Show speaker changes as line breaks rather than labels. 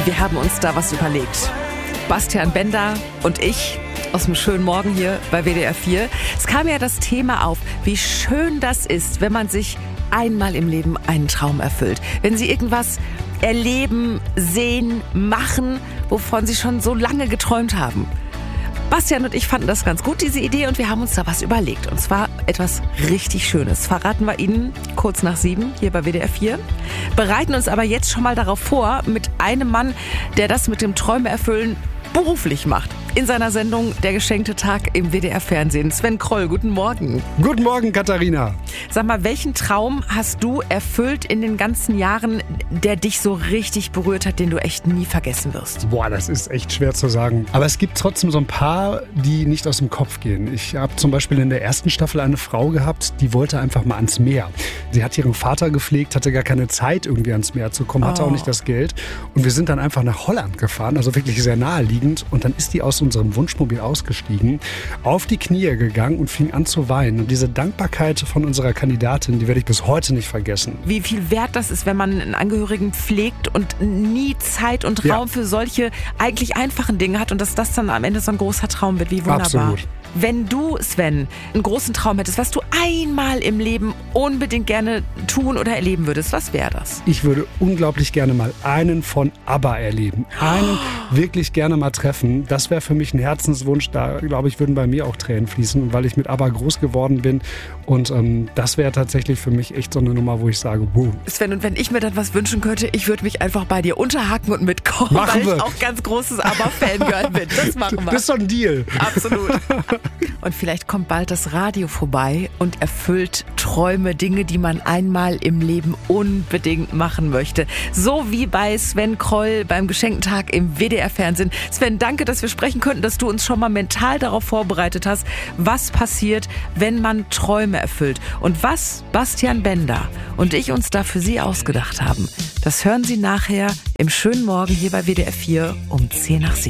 Wir haben uns da was überlegt. Bastian Bender und ich aus dem schönen Morgen hier bei WDR 4. Es kam ja das Thema auf, wie schön das ist, wenn man sich einmal im Leben einen Traum erfüllt. Wenn Sie irgendwas erleben, sehen, machen, wovon Sie schon so lange geträumt haben. Bastian und ich fanden das ganz gut, diese Idee, und wir haben uns da was überlegt. Und zwar etwas richtig Schönes. Verraten wir Ihnen kurz nach 7 hier bei WDR 4. Bereiten uns aber jetzt schon mal darauf vor, mit einem Mann, der das mit dem Träume erfüllen beruflich macht. In seiner Sendung Der geschenkte Tag im WDR-Fernsehen. Sven Kroll, guten Morgen.
Guten Morgen, Katharina.
Sag mal, welchen Traum hast du erfüllt in den ganzen Jahren, der dich so richtig berührt hat, den du echt nie vergessen wirst?
Boah, das ist echt schwer zu sagen. Aber es gibt trotzdem so ein paar, die nicht aus dem Kopf gehen. Ich habe zum Beispiel in der ersten Staffel eine Frau gehabt, die wollte einfach mal ans Meer. Sie hat ihren Vater gepflegt, hatte gar keine Zeit, irgendwie ans Meer zu kommen, hatte auch nicht das Geld. Und wir sind dann einfach nach Holland gefahren, also wirklich sehr naheliegend. Und dann ist die aus unserem Wunschmobil ausgestiegen, auf die Knie gegangen und fing an zu weinen. Und diese Dankbarkeit von unserer Kandidatin, die werde ich bis heute nicht vergessen.
Wie viel wert das ist, wenn man einen Angehörigen pflegt und nie Zeit und Raum für solche eigentlich einfachen Dinge hat und dass das dann am Ende so ein großer Traum wird. Wie wunderbar.
Absolut.
Wenn du, Sven, einen großen Traum hättest, was du einmal im Leben unbedingt gerne tun oder erleben würdest, was wäre das?
Ich würde unglaublich gerne mal einen von ABBA erleben. Einen wirklich gerne mal treffen. Das wäre für mich ein Herzenswunsch. Da, glaube ich, würden bei mir auch Tränen fließen, weil ich mit ABBA groß geworden bin. Und das wäre tatsächlich für mich echt so eine Nummer, wo ich sage, wow.
Sven, und wenn ich mir dann was wünschen könnte, ich würde mich einfach bei dir unterhaken und mitkommen,
weil
ich auch ganz großes ABBA-Fangirl bin. Das machen wir.
Das ist so ein Deal.
Absolut. Und vielleicht kommt bald das Radio vorbei und erfüllt Träume, Dinge, die man einmal im Leben unbedingt machen möchte. So wie bei Sven Kroll beim geschenkten Tag im WDR-Fernsehen. Sven, danke, dass wir sprechen konnten, dass du uns schon mal mental darauf vorbereitet hast, was passiert, wenn man Träume erfüllt. Und was Bastian Bender und ich uns da für Sie ausgedacht haben, das hören Sie nachher im schönen Morgen hier bei WDR 4 um 10 nach 7.